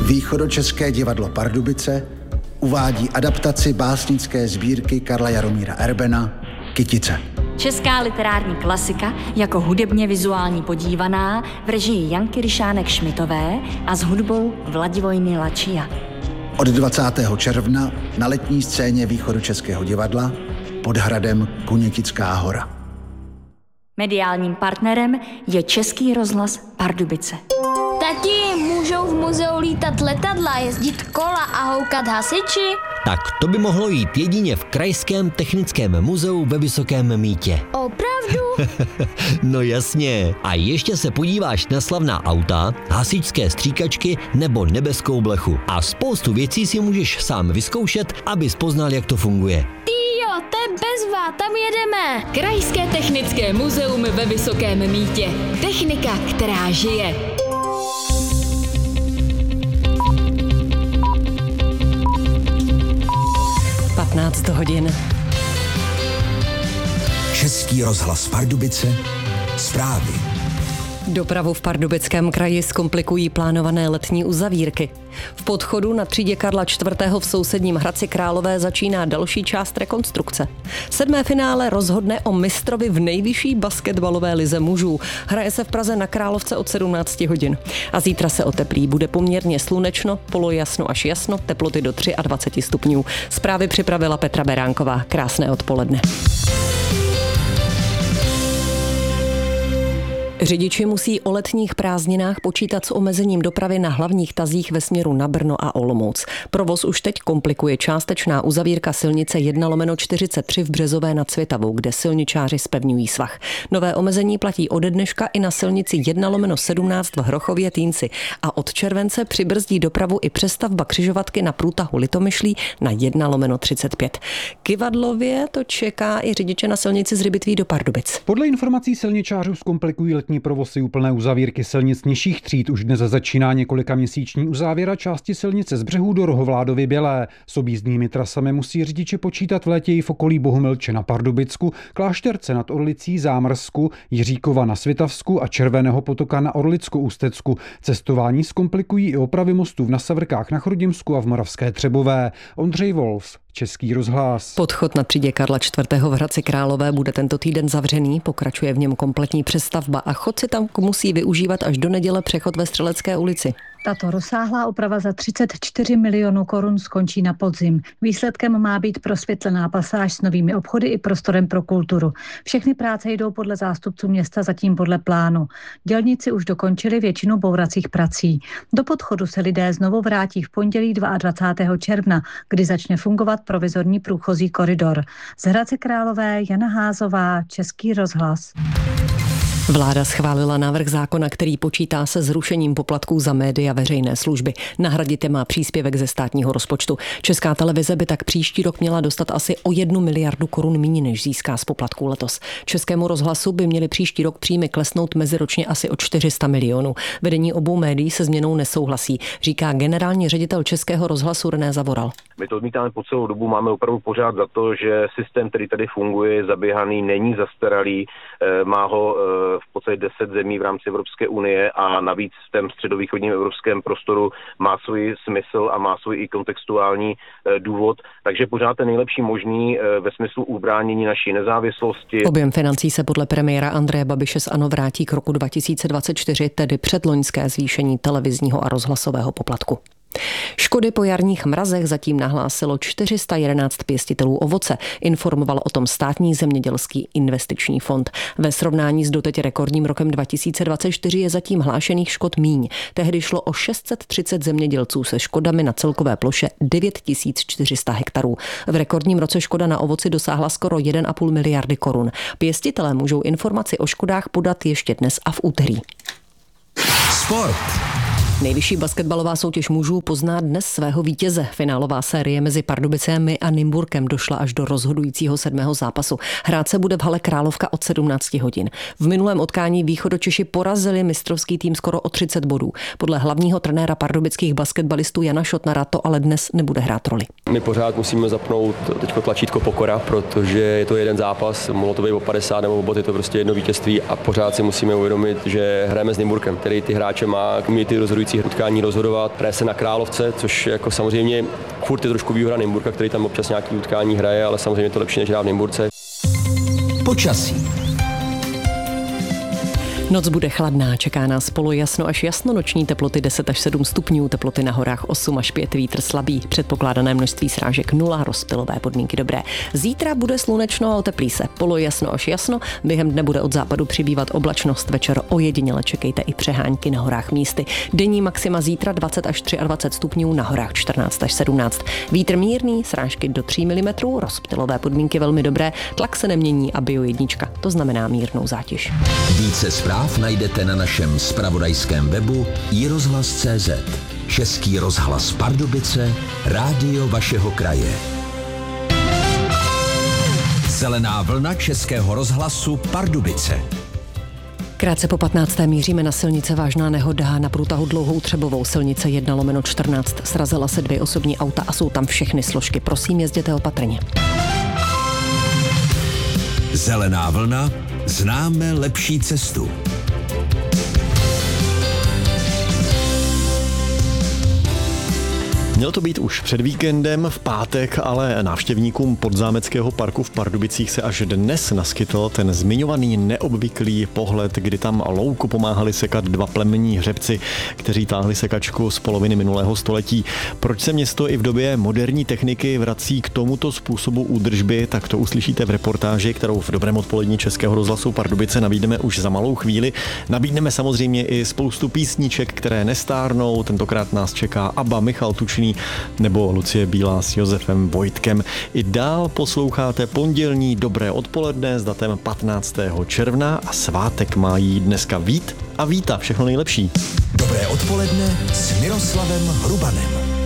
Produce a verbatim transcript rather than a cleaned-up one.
Východočeské divadlo Pardubice uvádí adaptaci básnické sbírky Karla Jaromíra Erbena Kytice. Česká literární klasika jako hudebně vizuální podívaná v režii Janky Ryšánek-Šmitové a s hudbou Vladivojny Lačia. Od dvacátého června na letní scéně Východočeského divadla pod hradem Kunětická Hora. Mediálním partnerem je Český rozhlas Pardubice. Tati, můžou v muzeu lítat letadla, jezdit kola a houkat hasiči? Tak to by mohlo jít jedině v Krajském technickém muzeu ve Vysokém Mýtě. Opravdu? No jasně. A ještě se podíváš na slavná auta, hasičské stříkačky nebo nebeskou blechu. A spoustu věcí si můžeš sám vyzkoušet, abys poznal, jak to funguje. Týjo, to je bezva, tam jedeme. Krajské technické muzeum ve Vysokém Mýtě. Technika, která žije. patnáct hodin. Český rozhlas Pardubice, zprávy. Dopravu v Pardubickém kraji zkomplikují plánované letní uzavírky. V podchodu na třídě Karla čtvrtého v sousedním Hradci Králové začíná další část rekonstrukce. Sedmé finále rozhodne o mistrovi v nejvyšší basketbalové lize mužů. Hraje se v Praze na Královce od sedmnáct hodin. A zítra se oteplí. Bude poměrně slunečno, polojasno až jasno, teploty do dvacet tři stupňů. Zprávy připravila Petra Beránková. Krásné odpoledne. Řidiči musí o letních prázdninách počítat s omezením dopravy na hlavních tazích ve směru na Brno a Olomouc. Provoz už teď komplikuje částečná uzavírka silnice jedna lomeno čtyřicet tři v Březové nad Svitavou, kde silničáři zpevňují svah. Nové omezení platí ode dneška i na silnici jedna lomeno sedmnáct v Hrochově Týnci a od července přibrzdí dopravu i přestavba křižovatky na průtahu Litomyšlí na jedna lomeno třicet pět. Kivadlově to čeká i řidiče na silnici z Rybytví do Pardubic. Podle informací silničářů zkomplikují letní provozy úplné uzavírky silnic nižších tříd. Už dnes začíná několika měsíční uzávěra části silnice z Břehů do Rohovládovy Bělé. S objízdnými trasami musí řidiči počítat v létě i v okolí Bohumilče na Pardubicku, Klášterce nad Orlicí, Zámrsku, Jiříkova na Svitavsku a Červeného potoka na Orlicko-Ústecku. Cestování zkomplikují i opravy mostů v Nasavrkách na Chrudimsku a v Moravské Třebové. Ondřej Wolf, Český rozhlas. Podchod na třídě Karla čtvrtého v Hradci Králové bude tento týden zavřený, pokračuje v něm kompletní přestavba a chodci tam musí využívat až do neděle přechod ve Střelecké ulici. Tato rozsáhlá oprava za třicet čtyři milionů korun skončí na podzim. Výsledkem má být prosvětlená pasáž s novými obchody i prostorem pro kulturu. Všechny práce jdou podle zástupců města zatím podle plánu. Dělníci už dokončili většinu bouracích prací. Do podchodu se lidé znovu vrátí v pondělí dvacátého druhého června, kdy začne fungovat provizorní průchozí koridor. Z Hradce Králové Jana Házová, Český rozhlas. Vláda schválila návrh zákona, který počítá se zrušením poplatků za média veřejné služby. Nahradit je má příspěvek ze státního rozpočtu. Česká televize by tak příští rok měla dostat asi o jednu miliardu korun míň, než získá z poplatků letos. Českému rozhlasu by měly příští rok příjmy klesnout meziročně asi o čtyři sta milionů. Vedení obou médií se změnou nesouhlasí, říká generální ředitel Českého rozhlasu René Zavoral. My to odmítáme po celou dobu, máme opravdu pořád za to, že systém, který tady funguje, je zaběhaný, není zastaralý, má ho v podstatě deset zemí v rámci Evropské unie a navíc v tom středovýchodním evropském prostoru má svůj smysl a má svůj i kontextuální důvod, takže pořád ten nejlepší možný ve smyslu ubránění naší nezávislosti. Objem financí se podle premiéra Andreje Babiše z ANO vrátí k roku dva tisíce dvacet čtyři, tedy předloňské zvýšení televizního a rozhlasového poplatku. Škody po jarních mrazech zatím nahlásilo čtyři sta jedenáct pěstitelů ovoce, informoval o tom Státní zemědělský investiční fond. Ve srovnání s doteď rekordním rokem dva tisíce dvacet čtyři je zatím hlášených škod míň. Tehdy šlo o šest set třicet zemědělců se škodami na celkové ploše devět tisíc čtyři sta hektarů. V rekordním roce škoda na ovoci dosáhla skoro jedna a půl miliardy korun. Pěstitelé můžou informaci o škodách podat ještě dnes a v úterý. Sport. Nejvyšší basketbalová soutěž mužů pozná dnes svého vítěze. Finálová série mezi Pardubicemi a Nymburkem došla až do rozhodujícího sedmého zápasu. Hrát se bude v hale Královka od sedmnáct hodin. V minulém utkání Východočeši porazili mistrovský tým skoro o třicet bodů. Podle hlavního trenéra pardubických basketbalistů Jana Šotnara to ale dnes nebude hrát roli. My pořád musíme zapnout teďko tlačítko pokora, protože je to jeden zápas, mohlo to být o padesát nebo o bod, je to prostě jedno vítězství a pořád si musíme uvědomit, že hrajeme s Nymburkem, který ty hráče má, umí ty rozhodující rozhodující utkání rozhodovat. Hraje se na Královce, což jako samozřejmě furt je trošku výhoda Nymburka, který tam občas nějaký utkání hraje, ale samozřejmě to lepší než hrát v Nymburce. Počasí. Noc bude chladná, čeká nás polojasno až jasno, noční teploty deset až sedm stupňů, teploty na horách osm až pět, vítr slabý, předpokládané množství srážek nula, rozptylové podmínky dobré. Zítra bude slunečno a oteplí se, polojasno až jasno, během dne bude od západu přibývat oblačnost, večer ojediněle čekejte i přehánky na horách místy. Denní maxima zítra dvacet až dvacet tři stupňů, na horách čtrnáct až sedmnáct. Vítr mírný, srážky do tří milimetrů, rozptylové podmínky velmi dobré, tlak se nemění a bio jednička, to znamená mírnou zátěž. Více zpráv najdete na našem zpravodajském webu i rozhlas tečka cé zet. Český rozhlas Pardubice, rádio vašeho kraje. Zelená vlna Českého rozhlasu Pardubice. Krátce po patnácté míříme na silnice, vážná nehoda na průtahu Dlouhou Třebovou, silnice jedna lomeno čtrnáct. Srazila se dvě osobní auta a jsou tam všechny složky. Prosím, jezděte opatrně. Zelená vlna, známe lepší cestu. Mělo to být už před víkendem v pátek, ale návštěvníkům Podzámeckého parku v Pardubicích se až dnes naskytl ten zmiňovaný neobvyklý pohled, kdy tam louku pomáhali sekat dva plemenní hřebci, kteří táhli sekačku z poloviny minulého století. Proč se město i v době moderní techniky vrací k tomuto způsobu údržby, tak to uslyšíte v reportáži, kterou v Dobrém odpolední Českého rozhlasu Pardubice nabídneme už za malou chvíli. Nabídneme samozřejmě i spoustu písniček, které nestárnou. Tentokrát nás čeká Abba, Michal Tučný nebo Lucie Bílá s Josefem Vojtkem. I dál posloucháte pondělní Dobré odpoledne s datem patnáctého června a svátek má jí dneska Vít a Víta. Všechno nejlepší. Dobré odpoledne s Miroslavem Hrubanem.